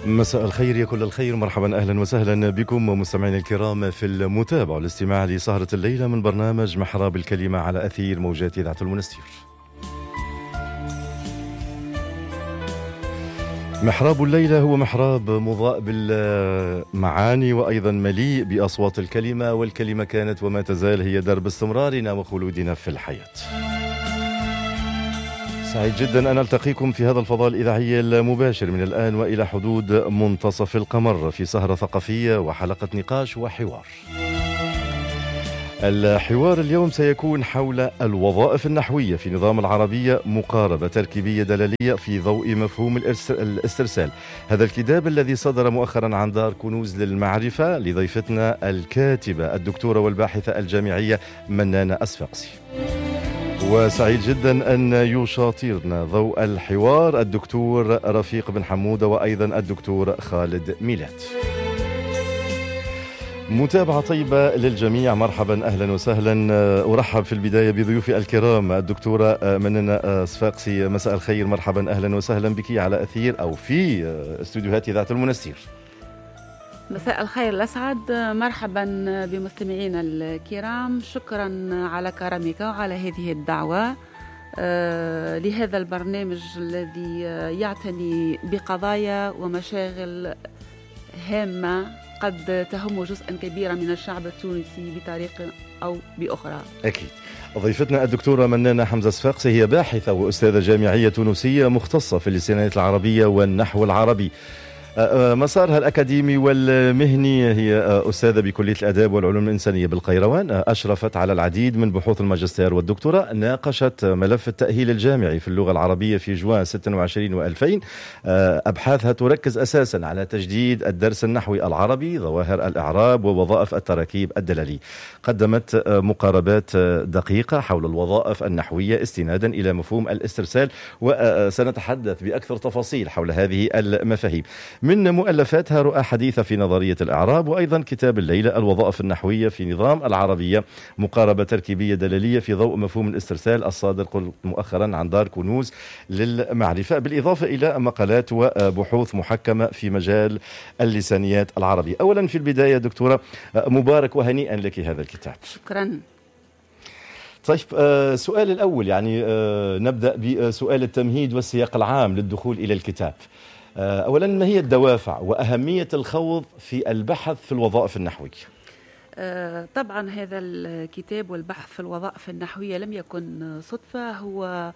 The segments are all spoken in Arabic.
مساء الخير يا كل الخير، مرحبا أهلا وسهلا بكم مستمعين الكرام في المتابعة والاستماع لسهرة الليلة من برنامج محراب الكلمة على أثير موجات إذاعة المنستير. محراب الليلة هو محراب مضاء بالمعاني وأيضا مليء بأصوات الكلمة، والكلمة كانت وما تزال هي درب استمرارنا وخلودنا في الحياة. سعيد جدا أن ألتقيكم في هذا الفضاء الإذاعي المباشر من الآن وإلى حدود منتصف القمر في سهرة ثقافية وحلقة نقاش وحوار. الحوار اليوم سيكون حول الوظائف النحوية في نظام العربية، مقاربة تركيبية دلالية في ضوء مفهوم الاسترسال. هذا الكتاب الذي صدر مؤخرا عن دار كنوز للمعرفة لضيفتنا الكاتبة الدكتورة والباحثة الجامعية منانة أصفاقسي. وسعيد جدا أن يشاطرنا ضوء الحوار الدكتور رفيق بن حمودة وأيضا الدكتور خالد ميلاد. متابعة طيبة للجميع، مرحبا أهلا وسهلا. أرحب في البداية بضيوفي الكرام الدكتورة منانة أصفاقسي. مساء الخير، مرحبا أهلا وسهلا بك على أثير أو في استوديوهات إذاعة المنستير. مساء الخير الأسعد، مرحبا بمستمعينا الكرام، شكرا على كرمك وعلى هذه الدعوة لهذا البرنامج الذي يعتني بقضايا ومشاغل هامة قد تهم جزءا كبيرا من الشعب التونسي بطريقة أو بأخرى. أكيد. ضيفتنا الدكتورة منانة حمزة أصفاقسي هي باحثة وأستاذة جامعية تونسية مختصة في اللسانيات العربية والنحو العربي. مسارها الأكاديمي والمهني هي أستاذة بكلية الآداب والعلوم الإنسانية بالقيروان، أشرفت على العديد من بحوث الماجستير والدكتوراه، ناقشت ملف التأهيل الجامعي في اللغة العربية في جوان 26 و2000. أبحاثها تركز أساسا على تجديد الدرس النحوي العربي، ظواهر الإعراب ووظائف التراكيب الدلالي. قدمت مقاربات دقيقة حول الوظائف النحوية استنادا إلى مفهوم الاسترسال، وسنتحدث بأكثر تفاصيل حول هذه المفاهيم. من مؤلفاتها رؤى حديثة في نظرية الإعراب، وأيضا كتاب الليلة الوظائف النحوية في نظام العربية، مقاربة تركيبية دلالية في ضوء مفهوم الاسترسال، الصادر مؤخرا عن دار كنوز للمعرفة، بالإضافة إلى مقالات وبحوث محكمة في مجال اللسانيات العربية. أولا في البداية دكتورة، مبارك وهنيئا لك هذا الكتاب. شكرا. طيب، سؤال الأول يعني نبدأ بسؤال التمهيد والسياق العام للدخول إلى الكتاب. أولا، ما هي الدوافع وأهمية الخوض في البحث في الوظائف النحوية؟ طبعا هذا الكتاب والبحث في الوظائف النحوية لم يكن صدفة، هو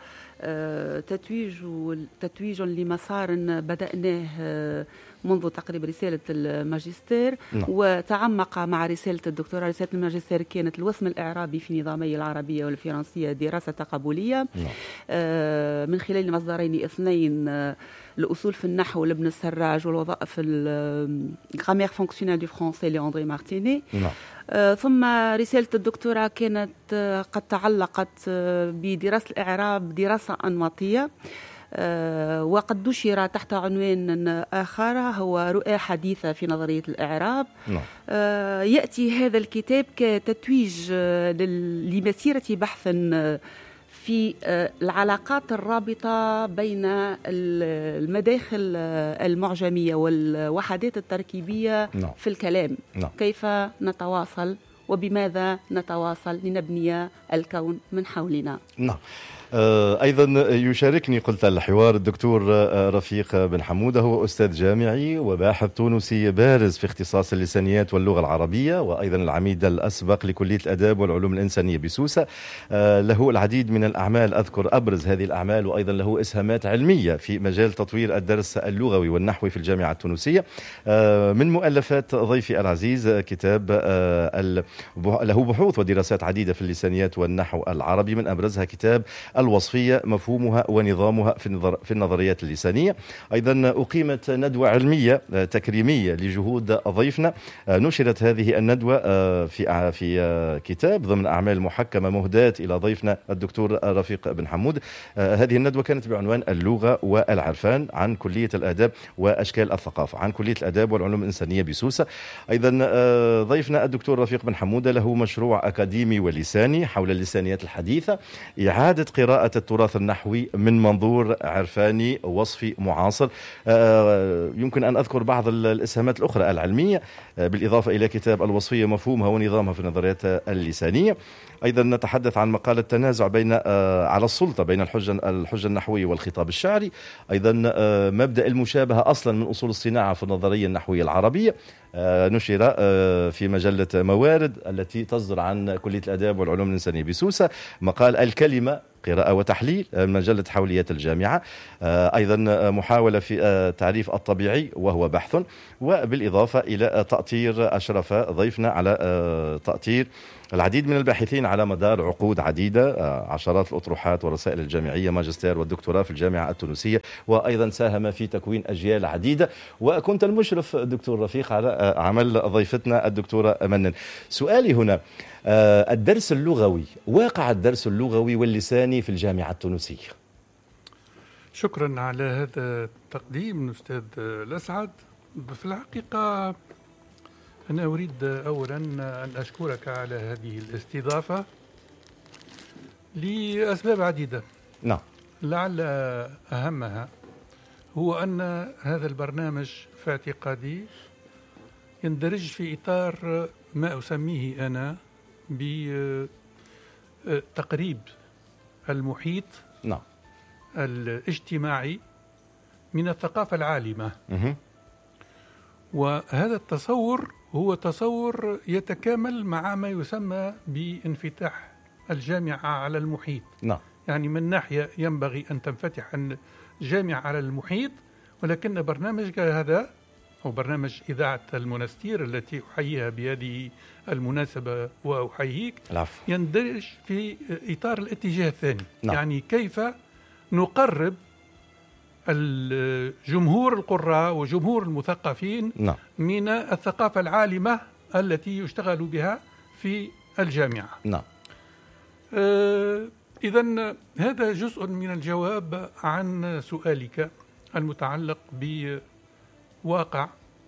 تتويج لمسار بدأناه منذ تقريبا رسالة الماجستير. وتعمق مع رسالة الدكتوراه. رسالة الماجستير كانت الوسم الإعرابي في نظامي العربية والفرنسية، دراسة تقابلية من خلال مصدرين اثنين، الأصول في النحو لابن السراج والوظائف الغرامير فونكسيونيل دو فرونسي لأندري مارتيني. ثم رسالة الدكتوراه كانت قد تعلقت بدراسة الإعراب دراسة أنماطية، وقد نشر تحت عنوان آخر هو رؤى حديثة في نظرية الإعراب. يأتي هذا الكتاب كتتويج لمسيرة بحث في العلاقات الرابطة بين المداخل المعجمية والوحدات التركيبية في الكلام. كيف نتواصل وبماذا نتواصل لنبني الكون من حولنا. أيضا يشاركني قلت الحوار الدكتور رفيق بن حمودة، هو أستاذ جامعي وباحث تونسي بارز في اختصاص اللسانيات واللغة العربية، وأيضا العميد الأسبق لكلية الآداب والعلوم الإنسانية بسوسة. له العديد من الأعمال، أذكر أبرز هذه الأعمال، وأيضا له إسهامات علمية في مجال تطوير الدرس اللغوي والنحوي في الجامعة التونسية. من مؤلفات ضيفي العزيز كتاب له بحوث ودراسات عديدة في اللسانيات والنحو العربي، من أبرزها كتاب الوصفية، مفهومها ونظامها في النظريات اللسانية. أيضا أقيمت ندوة علمية تكريمية لجهود ضيفنا، نشرت هذه الندوة في كتاب ضمن أعمال محكمة مهداة إلى ضيفنا الدكتور رفيق بن حمود. هذه الندوة كانت بعنوان اللغة والعرفان، عن كلية الآداب وأشكال الثقافة، عن كلية الآداب والعلوم الإنسانية بسوسة. أيضا ضيفنا الدكتور رفيق بن حمودة له مشروع أكاديمي ولساني حول اللسانيات الحديثة، إعادة قراءة قراءة التراث النحوي من منظور عرفاني وصفي معاصر. يمكن أن أذكر بعض الإسهامات الأخرى العلمية بالإضافة إلى كتاب الوصفية مفهومها ونظامها في النظريات اللسانية. أيضا نتحدث عن مقالة تنازع على السلطة بين الحجة النحوية والخطاب الشعري. أيضا مبدأ المشابهة أصلا من أصول الصناعة في النظرية النحوية العربية، نشر في مجلة موارد التي تصدر عن كلية الآداب والعلوم الإنسانية بسوسة. مقال الكلمة قراءة وتحليل، مجلة حوليات الجامعة. أيضا محاولة في تعريف الطبيعي وهو بحث. وبالإضافة إلى تأطير، أشرف ضيفنا على تأطير العديد من الباحثين على مدار عقود عديدة، عشرات الأطروحات والرسائل الجامعية، ماجستير والدكتوراه في الجامعة التونسية، وأيضا ساهم في تكوين أجيال عديدة. وكنت المشرف دكتور رفيق على عمل ضيفتنا الدكتورة منن. سؤالي هنا، الدرس اللغوي، واقع الدرس اللغوي واللساني في الجامعة التونسية. شكرا على هذا التقديم أستاذ الأسعد. في الحقيقة أنا أريد أولا أن أشكرك على هذه الاستضافة لأسباب عديدة. نعم. لعل أهمها هو أن هذا البرنامج في اعتقادي يندرج في إطار ما أسميه أنا بتقريب المحيط نعم الاجتماعي من الثقافة العالمة. وهذا التصور هو تصور يتكامل مع ما يسمى بانفتاح الجامعة على المحيط. نعم. يعني من ناحية ينبغي أن تنفتح الجامعة على المحيط، ولكن برنامج هذا أو برنامج إذاعة المنستير التي أحييها بهذه المناسبة وأحييك يندرج في إطار الاتجاه الثاني. نعم. يعني كيف نقرب الجمهور القراء وجمهور المثقفين نعم. من الثقافة العالمة التي يشتغل بها في الجامعة. نعم. إذن هذا جزء من الجواب عن سؤالك المتعلق بواقع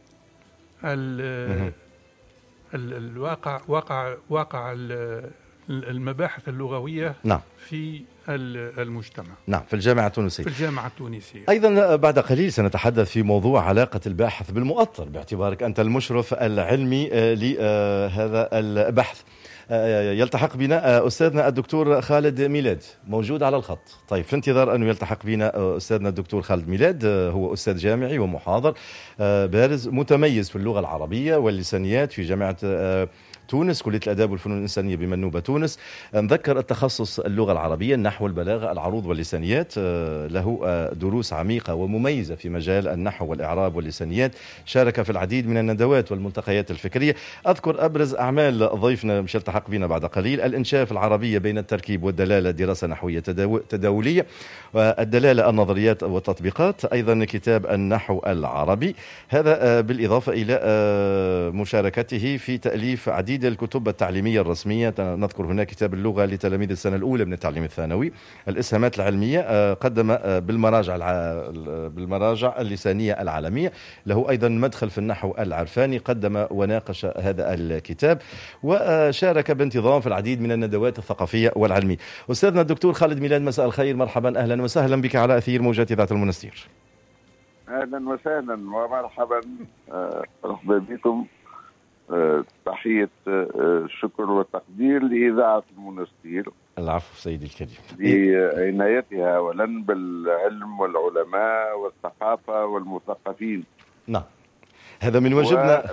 واقع المباحث اللغوية. نعم. في المجتمع. نعم، في الجامعة التونسية. في الجامعة التونسية. أيضا بعد قليل سنتحدث في موضوع علاقة الباحث بالمؤطر باعتبارك أنت المشرف العلمي لهذا البحث. يلتحق بنا أستاذنا الدكتور خالد ميلاد، موجود على الخط. طيب، في انتظار أنه يلتحق بنا أستاذنا الدكتور خالد ميلاد، هو أستاذ جامعي ومحاضر بارز متميز في اللغة العربية واللسانيات في جامعة تونس، كلية الآداب والفنون الإنسانية بمنوبة تونس. نذكر التخصص اللغة العربية، النحو، البلاغة، العروض واللسانيات. له دروس عميقة ومميزة في مجال النحو والإعراب واللسانيات. شارك في العديد من الندوات والملتقيات الفكرية. أذكر أبرز أعمال ضيفنا مش يلتحق بنا بعد قليل: الإنشاء في العربية بين التركيب والدلالة، دراسة نحوية تداولية، والدلالة، النظريات والتطبيقات. أيضا كتاب النحو العربي، هذا بالإضافة إلى مشاركته في تأليف عديد الكتب التعليمية الرسمية. نذكر هنا كتاب اللغة لتلاميذ السنة الأولى من التعليم الثانوي، الإسهامات العلمية، قدم بالمراجع اللسانية العالمية. له أيضا مدخل في النحو العرفاني، قدم وناقش هذا الكتاب، وشارك بانتظام في العديد من الندوات الثقافية والعلمية. أستاذنا الدكتور خالد ميلاد، مساء الخير، مرحبا، أهلا وسهلا بك على أثير موجات إذاعة المنستير. أهلا وسهلا ومرحبا، مرحبا بكم. تحية الشكر والتقدير لإذاعة المنستير. العفو سيدي الكريم. لعنايتها أولا بالعلم والعلماء والثقافة والمثقفين. نعم، هذا من واجبنا.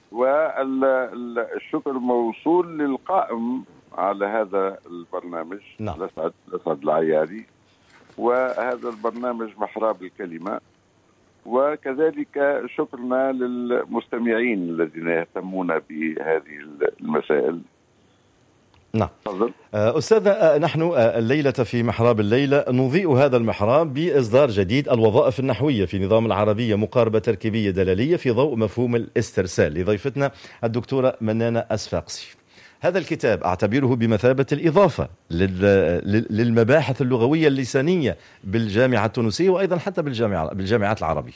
والشكر موصول للقائم على هذا البرنامج. نعم. الأسعد العياري، وهذا البرنامج محراب الكلمة، وكذلك شكرنا للمستمعين الذين يهتمون بهذه المسائل. نعم. تفضل. أستاذ، نحن الليلة في محراب الليلة نضيء هذا المحراب بإصدار جديد، الوظائف النحوية في نظام العربية، مقاربة تركيبية دلالية في ضوء مفهوم الاسترسال، لضيفتنا الدكتورة منانة أسفاقسي. هذا الكتاب أعتبره بمثابة الإضافة للمباحث اللغوية اللسانية بالجامعة التونسية، وأيضا حتى بالجامعات العربية.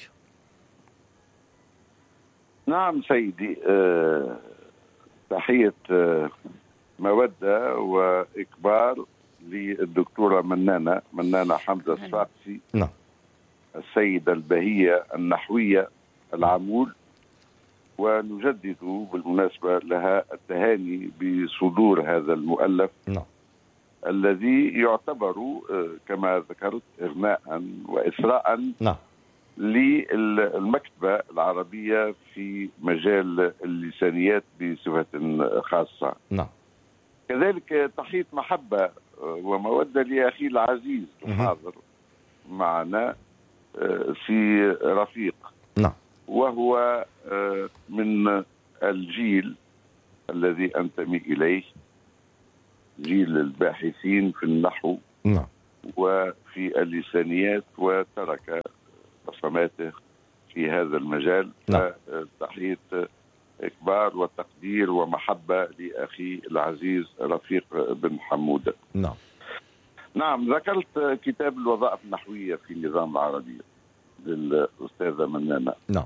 نعم سيدي، تحية مودة وإكبار للدكتورة منانة حمزة الصفاقسي، نعم، السيدة البهية النحوية العمول، ونجدد بالمناسبة لها التهاني بصدور هذا المؤلف، نعم، الذي يعتبر كما ذكرت إغناء وإثراء، نعم، للمكتبة العربية في مجال اللسانيات بصفة خاصة. نعم. كذلك تحية محبة ومودة لأخي العزيز الحاضر معنا في رفيق، نعم، وهو من الجيل الذي أنتمي إليه، جيل الباحثين في النحو نعم، وفي اللسانيات، وترك بصماته في هذا المجال. نعم. تحية إكبار وتقدير ومحبة لأخي العزيز رفيق بن حمودة. نعم، نعم، ذكرت كتاب الوظائف النحوية في النظام العربي للأستاذة منانة. نعم.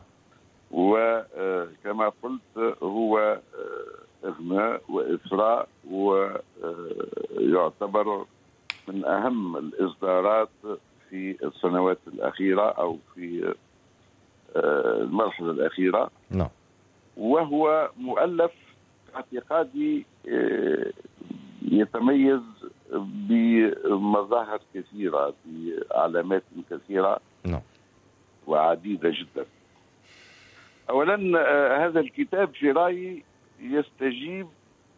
وكما قلت هو إغناء وإثراء، ويعتبر من أهم الإصدارات في السنوات الأخيرة أو في المرحلة الأخيرة. نعم. وهو مؤلف اعتقادي يتميز بمظاهر كثيرة، بعلامات كثيرة نعم، وعديدة جدا. أولا هذا الكتاب في رأيي يستجيب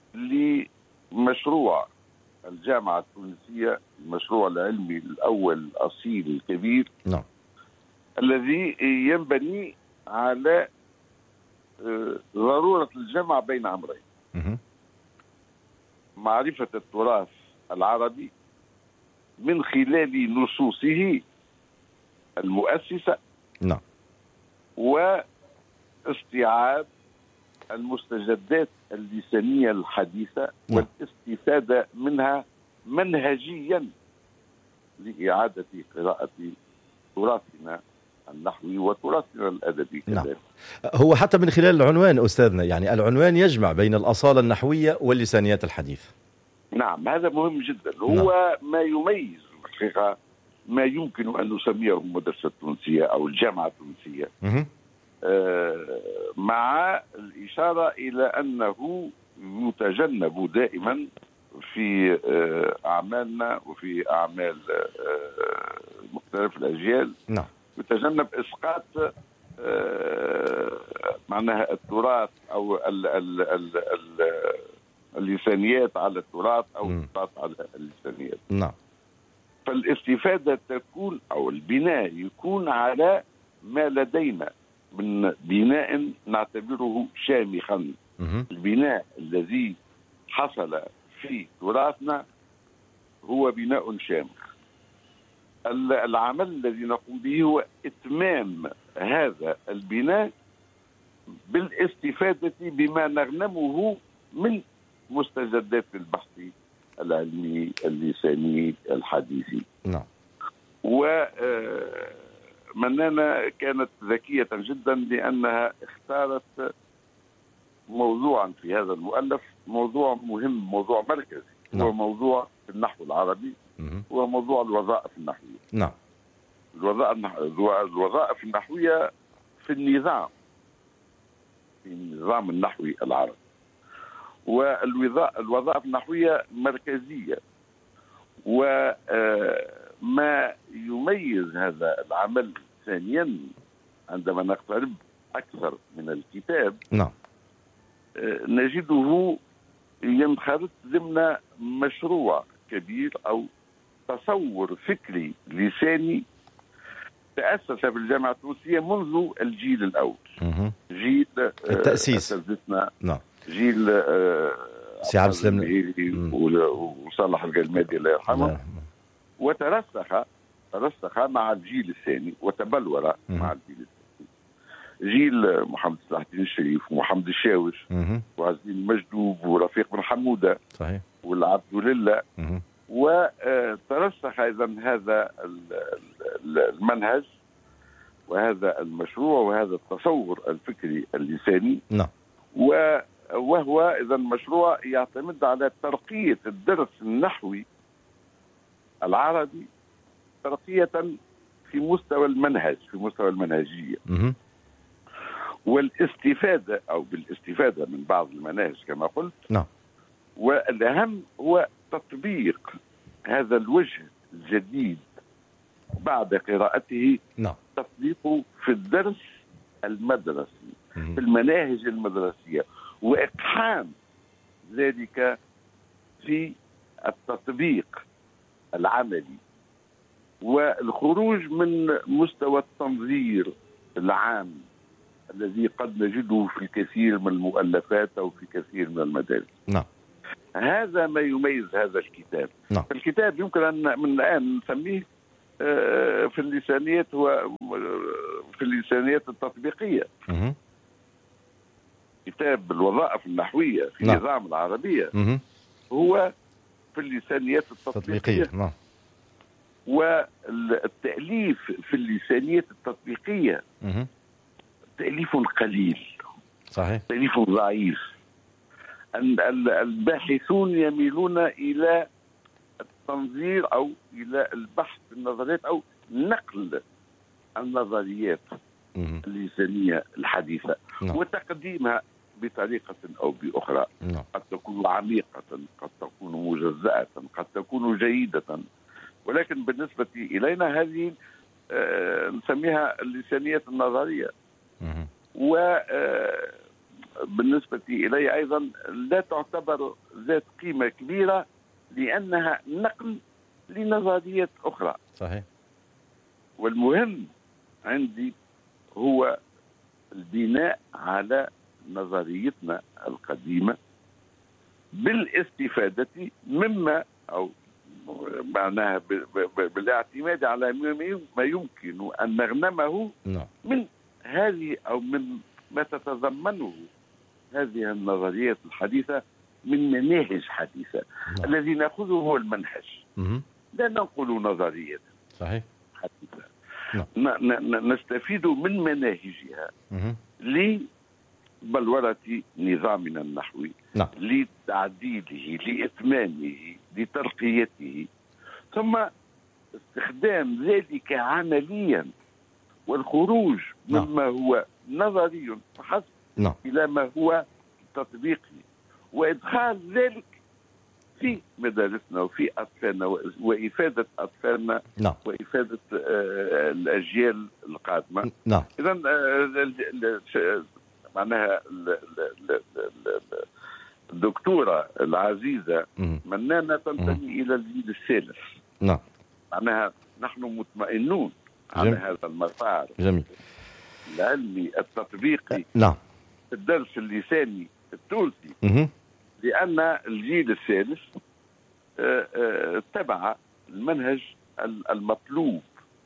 لمشروع الجامعة التونسية، المشروع العلمي الأول الأصيل الكبير، نعم، الذي ينبني على ضرورة الجمع بين أمرين: معرفة التراث العربي من خلال نصوصه المؤسسة، نعم، واستيعاب المستجدات اللسانية الحديثة والاستفادة منها منهجيا لإعادة قراءة تراثنا النحوي وتراثنا الأدبي كذلك. نعم. هو حتى من خلال العنوان أستاذنا، يعني العنوان يجمع بين الأصالة النحوية واللسانيات الحديثة. نعم، هذا مهم جدا. هو ما يميز الحقيقة ما يمكن أن نسميه المدرسة التونسية أو الجامعة التونسية، مع الإشارة إلى أنه يتجنب دائما في أعمالنا وفي أعمال مختلف الأجيال، نعم، يتجنب إسقاط معناها التراث أو اللسانيات على التراث أو التراث على اللسانيات. نعم. فالاستفادة تكون أو البناء يكون على ما لدينا من بناء نعتبره شامخا. البناء الذي حصل في تراثنا هو بناء شامخ. العمل الذي نقوم به هو إتمام هذا البناء بالاستفادة بما نغنمه من مستجدات البحث العلمي اللساني الحديثي. نعم. ومنانة كانت ذكية جدا لأنها اختارت موضوعا في هذا المؤلف، موضوع مهم، موضوع مركزي. نعم. هو موضوع النحو العربي، هو موضوع الوظائف النحوية. نعم. الوظائف النحوية في النظام النحوي العربي. والوظائف النحوية مركزية، وما يميز هذا العمل ثانيا عندما نقترب أكثر من الكتاب، نعم، نجده ينخرط ضمن مشروع كبير أو تصور فكري لساني تأسس في الجامعة التونسية منذ الجيل الأول، جيل التأسيس. نعم. جيل سي عبد السلام وصالح القلمادي الله يرحمه، وترسخ مع الجيل الثاني وتبلور مع الجيل الثاني، جيل محمد صلاح الدين الشريف ومحمد الشاوش وعزيز المجدوب ورفيق بن حمودة، صحيح، والعبد لله. وترسخ ايضا هذا المنهج وهذا المشروع وهذا التصور الفكري اللساني. نعم. وهو اذا مشروع يعتمد على ترقية الدرس النحوي العربي ترقية في مستوى المنهج، في مستوى المنهجية والاستفادة أو بالاستفادة من بعض المناهج كما قلت. نعم. والأهم هو تطبيق هذا الوجه الجديد بعد قراءته. نعم. تطبيقه في الدرس المدرسي، في المناهج المدرسية، وإقحام ذلك في التطبيق العملي، والخروج من مستوى التنظير العام الذي قد نجده في الكثير من المؤلفات أو في كثير من المدارس. نعم. هذا ما يميز هذا الكتاب. نعم. الكتاب يمكن أن من الآن نسميه في اللسانيات هو في اللسانيات التطبيقية. كتاب الوظائف النحوية في نظام العربية هو في اللسانيات التطبيقية. نعم. والتأليف في اللسانيات التطبيقية تأليف قليل. صحيح. تأليف ضعيف. الباحثون يميلون إلى التنظير أو إلى البحث في النظريات أو نقل النظريات اللسانية الحديثة وتقديمها بطريقة أو بأخرى. قد تكون عميقة، قد تكون مجزأة، قد تكون جيدة، ولكن بالنسبة إلينا هذه نسميها اللسانيات النظرية. وبالنسبة إلي أيضا لا تعتبر ذات قيمة كبيرة لأنها نقل لنظريات أخرى. صحيح. والمهم عندي هو البناء على نظريتنا القديمة بالاستفادة مما أو معناها بالاعتماد على ما يمكن أن نغنمه من هذه أو من ما تتضمنه هذه النظريات الحديثة من مناهج حديثة. الذي نأخذه هو المنهج، لا ننقل نظريات. صحيح. حديثة. نستفيد من مناهجها لبلورة نظامنا النحوي، لتعديله، لإتمامه، لترقيته، ثم استخدام ذلك عمليا والخروج مما هو نظري فحسب إلى ما هو تطبيقي، وإدخال ذلك في مدارسنا وفي أطفالنا وإفادة أطفالنا وإفادة الأجيال القادمة. إذن معناها الدكتورة العزيزة منانة تنتمي إلى الجيل الثالث. معناها نحن مطمئنون على هذا المسار العلمي التطبيقي في الدرس اللساني التونسي، لأن الجيل الثالث اتبع المنهج المطلوب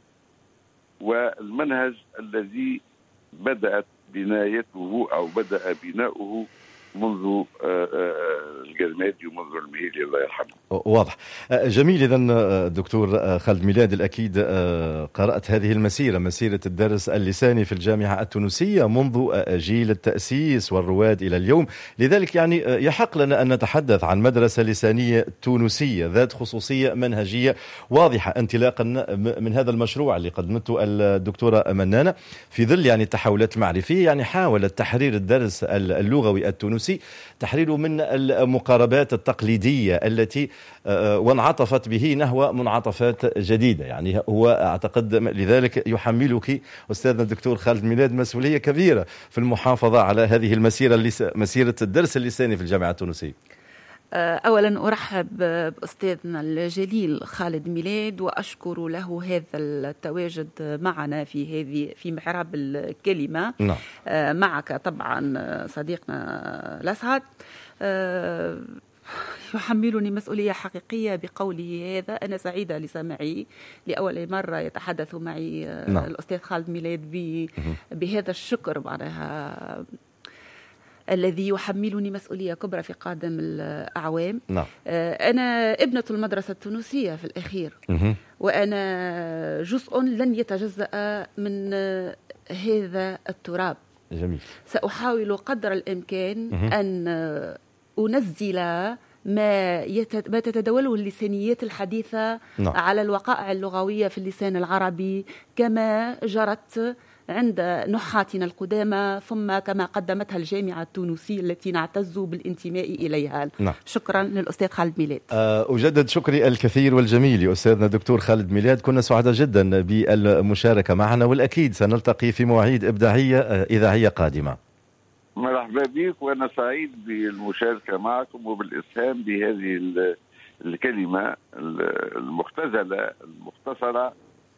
والمنهج الذي بدأت بنايته أو بدأ بناؤه منذ الجرمادي ومنذ المهيلي الله يرحمه. واضح. جميل. إذن دكتور خالد ميلاد، الأكيد قرأت هذه المسيرة، مسيرة الدرس اللساني في الجامعة التونسية منذ جيل التأسيس والرواد إلى اليوم، لذلك يعني يحق لنا أن نتحدث عن مدرسة لسانية تونسية ذات خصوصية منهجية واضحة انطلاقا من هذا المشروع اللي قدمته الدكتورة منانة في ظل يعني التحولات المعرفية. يعني حاولت تحرير الدرس اللغوي التونسي، تحريره من المقاربات التقليدية التي وانعطفت به نحو منعطفات جديدة. يعني هو أعتقد لذلك يحملك أستاذنا الدكتور خالد ميلاد مسؤولية كبيرة في المحافظة على هذه المسيرة، مسيرة الدرس اللساني في الجامعة التونسية. أولا أرحب بأستاذنا الجليل خالد ميلاد وأشكر له هذا التواجد معنا في محراب الكلمة. معك طبعا صديقنا الأسعد يحملني مسؤولية حقيقية بقوله هذا. أنا سعيدة لسماعي لأول مرة يتحدث معي الأستاذ خالد ميلاد بهذا الشكر معناها الذي يحملني مسؤولية كبرى في قادم الأعوام. أنا ابنة المدرسة التونسية في الأخير، وأنا جزء لن يتجزأ من هذا التراب. جميل. سأحاول قدر الإمكان أن أنزل ما تتداوله اللسانيات الحديثة على الوقائع اللغوية في اللسان العربي، كما جرت عند نحاتنا القدامى، ثم كما قدمتها الجامعة التونسية التي نعتز بالانتماء إليها. شكرا للأستاذ خالد ميلاد. أجدد شكري الكثير والجميل أستاذنا الدكتور خالد ميلاد، كنا سعداء جدا بالمشاركة معنا، والأكيد سنلتقي في مواعيد إبداعية إذاعية قادمة. مرحبا بك، وأنا سعيد بالمشاركة معكم وبالإسهام بهذه الكلمة المختزلة المختصرة.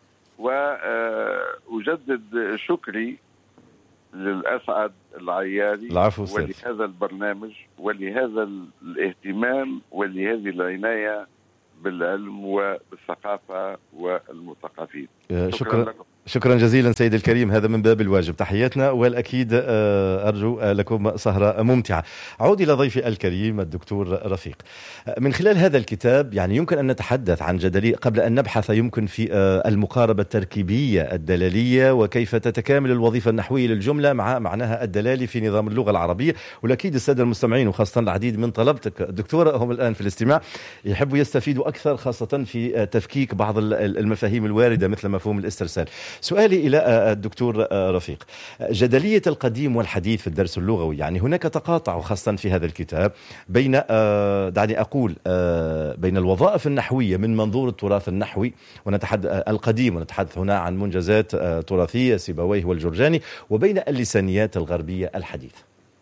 وأجدد شكري للأسعد العياري ولهذا البرنامج ولهذا الاهتمام ولهذه العناية بالعلم وبالثقافة والمثقفين. شكرا لكم. شكرا جزيلا سيد الكريم، هذا من باب الواجب، تحياتنا، والأكيد أرجو لكم سهرة ممتعة. عود إلى ضيفي الكريم الدكتور رفيق. من خلال هذا الكتاب يعني يمكن أن نتحدث عن جدلية، قبل أن نبحث يمكن في المقاربة التركيبية الدلالية وكيف تتكامل الوظيفة النحوية للجملة مع معناها الدلالي في نظام اللغة العربية. والأكيد السادة المستمعين وخاصة العديد من طلبتك دكتورة هم الآن في الاستماع يحبوا يستفيدوا أكثر، خاصة في تفكيك بعض المفاهيم الواردة مثل مفهوم الاسترسال. سؤالي إلى الدكتور رفيق، جدلية القديم والحديث في الدرس اللغوي، يعني هناك تقاطع خاصة في هذا الكتاب بين دعني أقول بين الوظائف النحوية من منظور التراث النحوي ونتحدث القديم، ونتحدث هنا عن منجزات تراثية سيبويه والجرجاني، وبين اللسانيات الغربية الحديثة.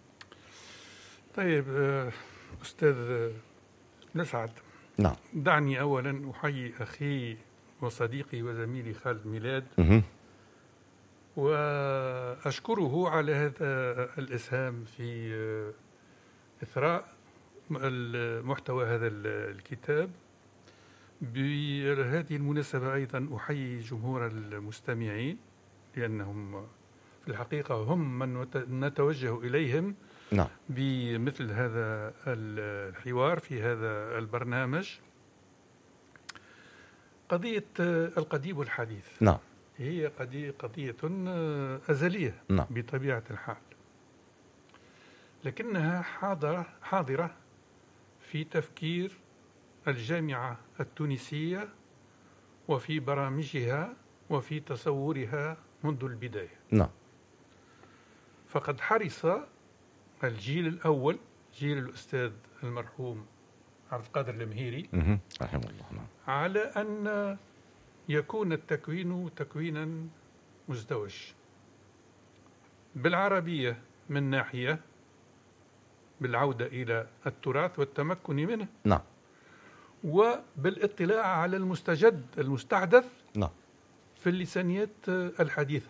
طيب أستاذ نسعد، نعم، دعني أولا أحيي أخي وصديقي وزميلي خالد ميلاد وأشكره على هذا الإسهام في إثراء محتوى هذا الكتاب. بهذه المناسبة أيضا أحيي جمهور المستمعين، لأنهم في الحقيقة هم من نتوجه إليهم بمثل هذا الحوار في هذا البرنامج. قضية القديم والحديث هي قضية أزلية بطبيعة الحال، لكنها حاضرة في تفكير الجامعة التونسية وفي برامجها وفي تصورها منذ البداية. فقد حرص الجيل الأول، جيل الأستاذ المرحوم عبد القادر المهيري رحمه الله، على أن يكون التكوين تكوينا مزدوج بالعربية من ناحية، بالعودة إلى التراث والتمكن منه، وبالاطلاع على المستجد المستحدث في اللسانيات الحديثة.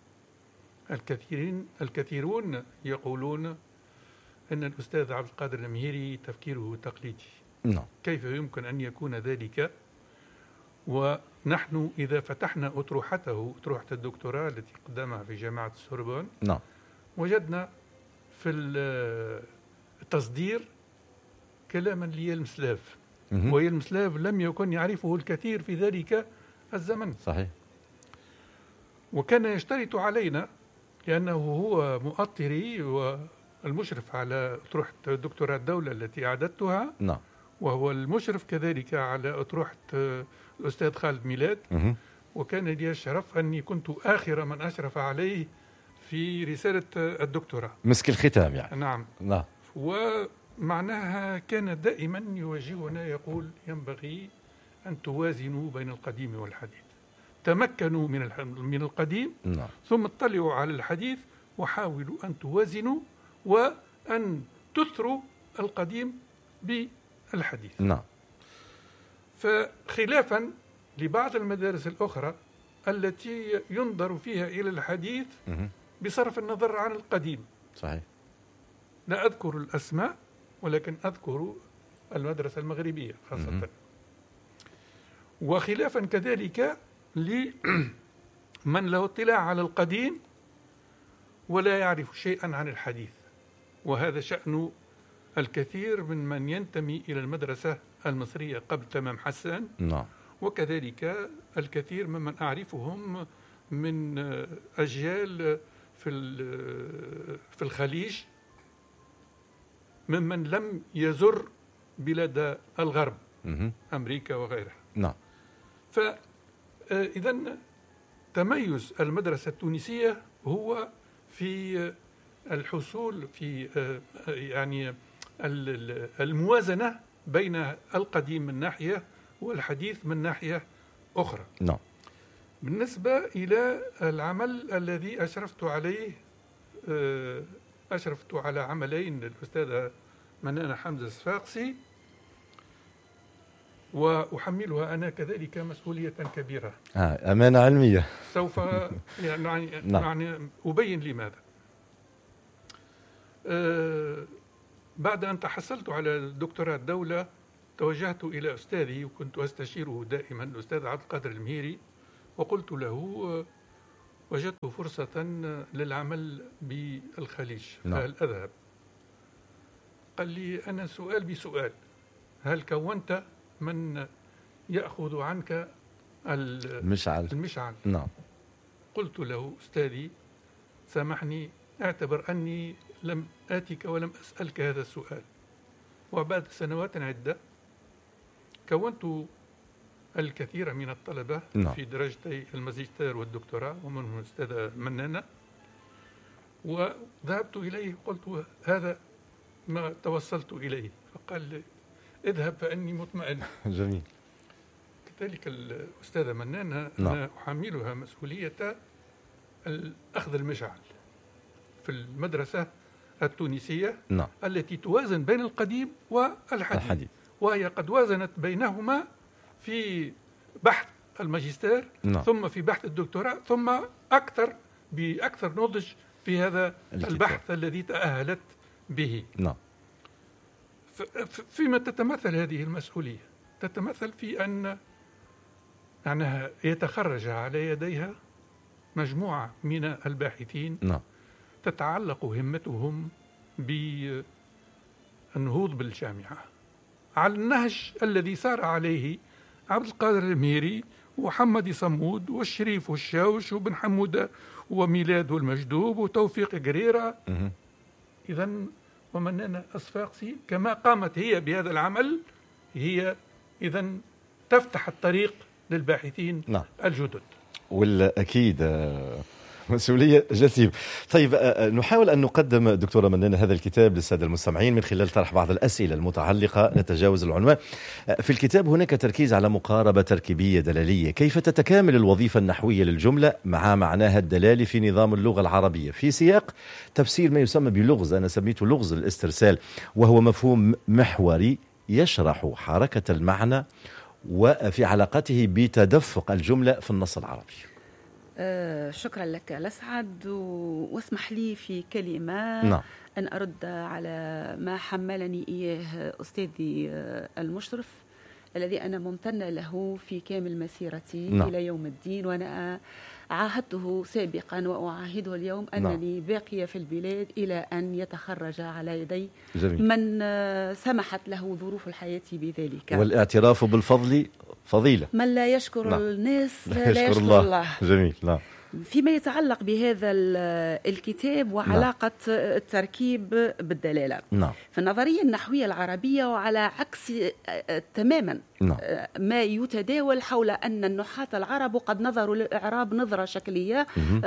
الكثيرون يقولون أن الأستاذ عبد القادر المهيري تفكيره تقليدي. كيف يمكن أن يكون ذلك ونحن إذا فتحنا أطروحة الدكتوراه التي قدمها في جامعة السوربون وجدنا في التصدير كلاما ليلمسلاف، ويلمسلاف لم يكن يعرفه الكثير في ذلك الزمن. صحيح. وكان يشترط علينا، لأنه هو مؤطري والمشرف على أطروحة دكتوراه الدولة التي أعددتها، وهو المشرف كذلك على أطروحة الأستاذ خالد ميلاد، وكان لي الشرف أني كنت آخر من أشرف عليه في رسالة الدكتوراه، مسك الختام يعني. نعم. ومعناها كان دائما يواجهنا يقول ينبغي أن توازنوا بين القديم والحديث، تمكنوا من القديم ثم اطلعوا على الحديث وحاولوا أن توازنوا وأن تثروا القديم بالحديث. فخلافا لبعض المدارس الأخرى التي ينظر فيها إلى الحديث بصرف النظر عن القديم. صحيح. لا أذكر الأسماء، ولكن أذكر المدرسة المغربية خاصة. وخلافا كذلك لمن له اطلاع على القديم ولا يعرف شيئا عن الحديث، وهذا شأن الكثير من ينتمي إلى المدرسة المصرية قبل تمام حسان. وكذلك الكثير ممن أعرفهم من أجيال في الخليج، ممن لم يزر بلاد الغرب، أمريكا وغيرها. نعم. فإذا تميز المدرسة التونسية هو في الحصول في يعني الموازنة بين القديم من ناحية والحديث من ناحية أخرى. نعم. بالنسبة إلى العمل الذي أشرفت عليه، أشرفت على عملين للأستاذة منانة حمزة الصفاقسي، وأحملها أنا كذلك مسؤولية كبيرة. أمانة علمية. سوف يعني أبين لماذا. بعد أن تحصلت على دكتوراه الدولة توجهت إلى أستاذي وكنت أستشيره دائما الأستاذ عبد القادر المهيري، وقلت له وجدت فرصة للعمل بالخليج، فهل أذهب؟ قال لي أنا سؤال بسؤال، هل كونت من يأخذ عنك المشعل؟ نعم. قلت له أستاذي سامحني، اعتبر أني لم آتك ولم أسألك هذا السؤال. وبعد سنوات عدة كونت الكثير من الطلبة في درجتي الماجستير والدكتوراه ومنهم الأستاذة منانة، وذهبت إليه وقلت هذا ما توصلت إليه، فقال لي اذهب فأني مطمئن. جميل. كذلك الأستاذة منانة أنا أحملها مسؤولية أخذ المشعل في المدرسة التونسية التي توازن بين القديم والحديث، وهي قد وازنت بينهما في بحث الماجستير ثم في بحث الدكتوراه ثم بأكثر نضج في هذا البحث الذي تأهلت به. فيما تتمثل هذه المسؤولية؟ تتمثل في أن معناها يتخرج على يديها مجموعة من الباحثين تتعلق همتهم بالنهوض بالجامعة على النهج الذي سار عليه عبد القادر المهيري ومحمد صمود والشريف والشاوش وبن حمودة وميلاد والمجدوب وتوفيق قريرة. إذن ومنانة الصفاقسي كما قامت هي بهذا العمل، هي إذن تفتح الطريق للباحثين الجدد. والأكيد مسؤولية جسيم. طيب نحاول أن نقدم دكتورة منانة هذا الكتاب للسادة المستمعين من خلال طرح بعض الأسئلة المتعلقة، نتجاوز العنوان. في الكتاب هناك تركيز على مقاربة تركيبية دلالية، كيف تتكامل الوظيفة النحوية للجملة مع معناها الدلالي في نظام اللغة العربية في سياق تفسير ما يسمى بلغز، أنا سميته لغز الاسترسال، وهو مفهوم محوري يشرح حركة المعنى وفي علاقته بتدفق الجملة في النص العربي. شكرا لك الأسعد، واسمح لي في كلمة أن أرد على ما حملني إياه أستاذي المشرف الذي أنا ممتنة له في كامل مسيرتي إلى يوم الدين، وأنا عاهدته سابقا وأعاهده اليوم أنني باقية في البلاد إلى أن يتخرج على يدي من سمحت له ظروف الحياة بذلك. والاعتراف بالفضل فضيلة، من لا يشكر الناس لا يشكر الله. جميل. فيما يتعلق بهذا الكتاب وعلاقة التركيب بالدلالة في النظرية النحوية العربية، وعلى عكس تماما ما يتداول حول أن النحاة العرب قد نظروا للإعراب نظرة شكلية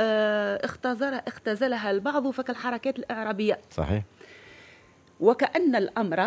اختزلها البعض فكالحركات الإعرابية. صحيح. وكأن الأمر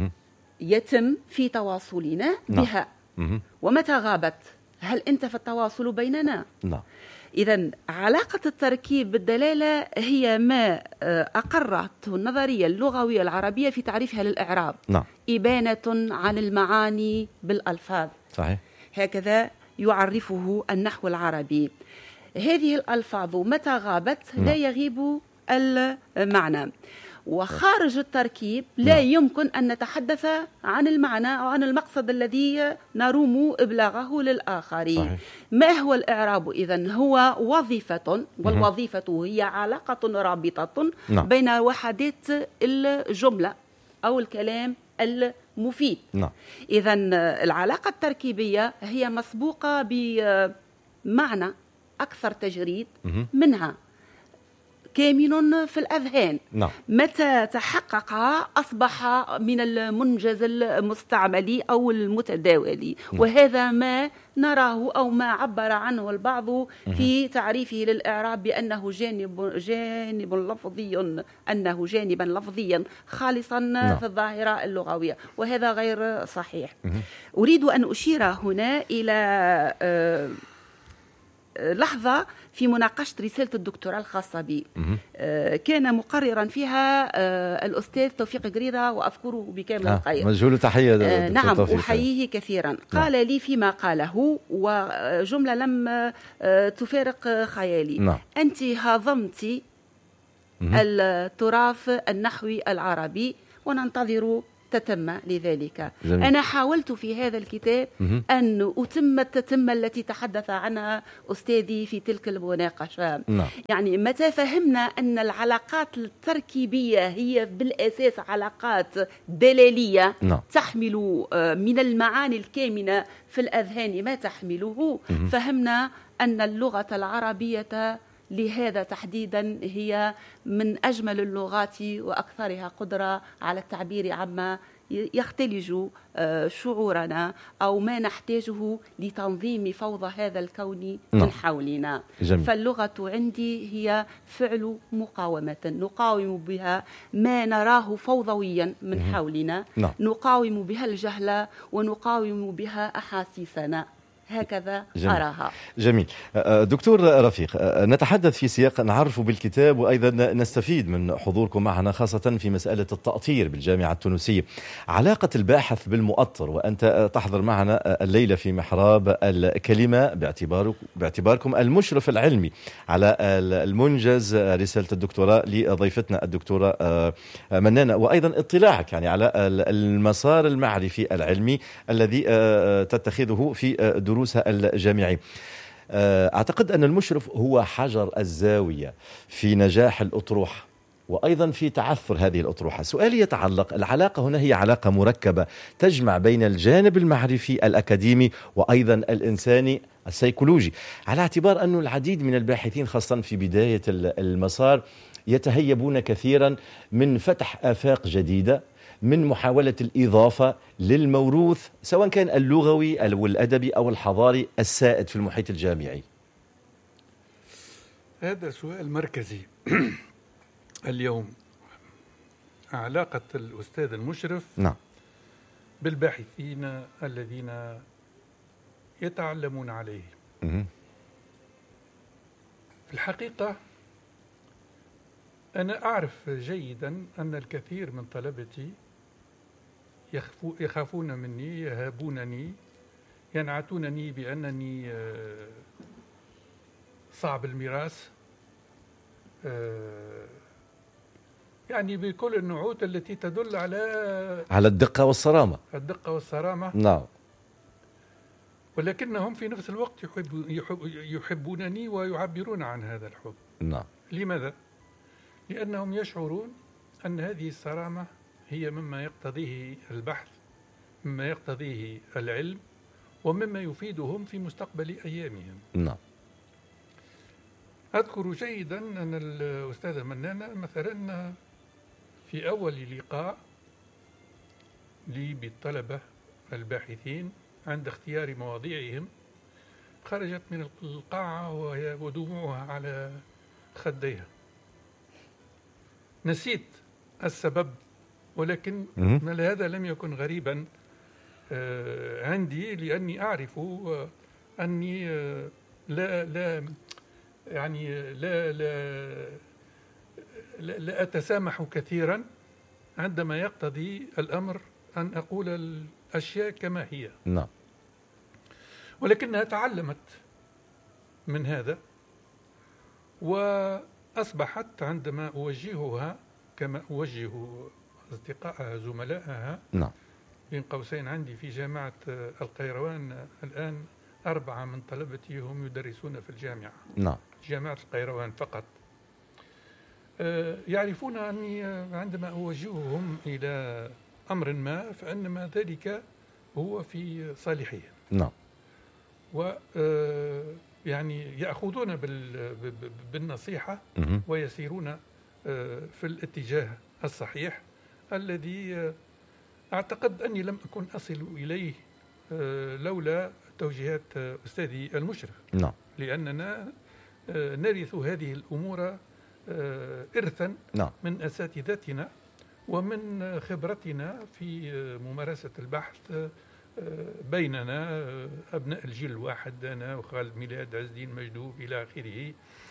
يتم في تواصلنا بها، ومتى غابت هل أنت في التواصل بيننا؟ إذن علاقة التركيب بالدلالة هي ما أقرته النظرية اللغوية العربية في تعريفها للإعراب. إبانة عن المعاني بالألفاظ. صحيح. هكذا يعرفه النحو العربي. هذه الألفاظ متى غابت لا يغيب المعنى، وخارج التركيب لا يمكن أن نتحدث عن المعنى أو عن المقصد الذي نروم إبلاغه للآخرين. صحيح. ما هو الإعراب إذن؟ هو وظيفة، والوظيفة هي علاقة رابطة بين وحدات الجملة أو الكلام المفيد. إذن العلاقة التركيبية هي مسبوقة بمعنى أكثر تجريد منها كامن في الأذهان. نعم. متى تحقق أصبح من المنجز المستعمل أو المتداول، وهذا ما نراه أو ما عبر عنه البعض في تعريفه للإعراب بأنه جانب لفظي، أنه جانبا لفظيا خالصا في الظاهرة اللغوية، وهذا غير صحيح. أريد أن أشير هنا إلى لحظة في مناقشة رسالة الدكتوراه الخاصة بي. كان مقررا فيها الأستاذ توفيق قريرة، وأذكره بكامل الخير، مجهول تحية. نعم، أحييه كثيرا. قال لي فيما قاله وجملة لم تفارق خيالي: أنت هضمت التراث النحوي العربي وننتظر تتمة لذلك. جميل. أنا حاولت في هذا الكتاب أن أتم التتمة التي تحدث عنها أستاذي في تلك المناقشة. يعني متى فهمنا أن العلاقات التركيبية هي بالأساس علاقات دلالية تحمل من المعاني الكامنة في الأذهان ما تحمله، فهمنا أن اللغة العربية لهذا تحديدا هي من أجمل اللغات وأكثرها قدرة على التعبير عما يختلج شعورنا أو ما نحتاجه لتنظيم فوضى هذا الكون من حولنا. فاللغة عندي هي فعل مقاومة، نقاوم بها ما نراه فوضويا من حولنا، نقاوم بها الجهل ونقاوم بها أحاسيسنا، هكذا أراها. جميل. دكتور رفيق، نتحدث في سياق نعرف بالكتاب، وأيضا نستفيد من حضوركم معنا خاصة في مسألة التأطير بالجامعة التونسية. علاقة الباحث بالمؤطر، وأنت تحضر معنا الليلة في محراب الكلمة باعتباركم المشرف العلمي على المنجز رسالة الدكتوراه لضيفتنا الدكتورة منانة، وأيضا اطلاعك يعني على المسار المعرفي العلمي الذي تتخذه في دروسها الجامعية. أعتقد أن المشرف هو حجر الزاوية في نجاح الأطروحة وأيضا في تعثر هذه الأطروحة. سؤالي يتعلق، العلاقة هنا هي علاقة مركبة تجمع بين الجانب المعرفي الأكاديمي وأيضا الإنساني السيكولوجي، على اعتبار أن العديد من الباحثين خاصة في بداية المسار يتهيبون كثيرا من فتح آفاق جديدة، من محاولة الإضافة للموروث سواء كان اللغوي أو الأدبي أو الحضاري السائد في المحيط الجامعي. هذا سؤال مركزي اليوم، علاقة الأستاذ المشرف بالباحثين الذين يتعلمون عليه. في الحقيقة أنا أعرف جيدا أن الكثير من طلبتي يخافون مني، يهابونني، ينعتونني بأنني صعب الميراث، يعني بكل النعوت التي تدل على الدقة والصرامة. نعم. ولكنهم في نفس الوقت يحبونني ويعبرون عن هذا الحب. نعم. لماذا؟ لأنهم يشعرون أن هذه الصرامة هي مما يقتضيه البحث، مما يقتضيه العلم، ومما يفيدهم في مستقبل أيامهم. نعم. أذكر جيدا أن الأستاذة منانة مثلا في أول لقاء لي بالطلبة الباحثين عند اختيار مواضيعهم خرجت من القاعة ودموعها على خديها. نسيت السبب، ولكن هذا لم يكن غريبا عندي، لأني أعرف أني لا أتسامح كثيرا عندما يقتضي الأمر أن أقول الأشياء كما هي. نعم. ولكنها تعلمت من هذا، وأصبحت عندما أوجهها كما أوجه أصدقائها زملائها. نعم. بين قوسين عندي في جامعة القيروان الآن 4 من طلبتي هم يدرسون في الجامعة. نعم. جامعة القيروان فقط. يعرفون أني عندما أوجههم إلى أمر ما فإنما ذلك هو في صالحهم. نعم. يعني يأخذون بالنصيحة ويسيرون في الاتجاه الصحيح الذي أعتقد أني لم أكن أصل إليه لولا توجيهات أستاذي المشرف. نعم. لأننا نرث هذه الأمور إرثا من أساتذتنا ومن خبرتنا في ممارسة البحث بيننا أبناء الجيل الواحد، أنا وخالد ميلاد، عز الدين مجدوب إلى آخره.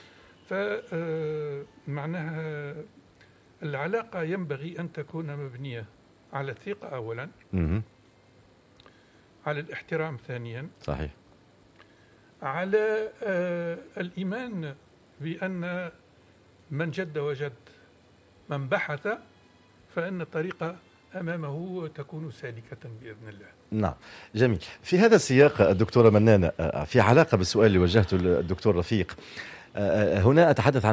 فمعناها العلاقة ينبغي أن تكون مبنية على الثقة أولا، على الاحترام ثانيا، صحيح، على الإيمان بأن من جد وجد، من بحث فإن الطريقة أمامه تكون سالكة بإذن الله. نعم، جميل. في هذا السياق الدكتورة منانة، في علاقة بالسؤال اللي وجهته للدكتور رفيق، هنا أتحدث عن